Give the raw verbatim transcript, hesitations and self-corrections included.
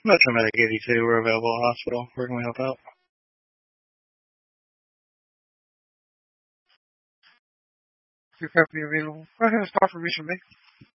Metro Medic eighty-two, we're available at hospital. Where can we help out? Your company available. Go ahead and start for me, May.